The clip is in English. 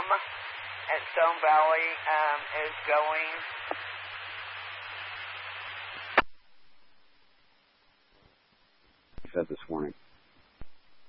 at Stone Valley is going. Said this morning.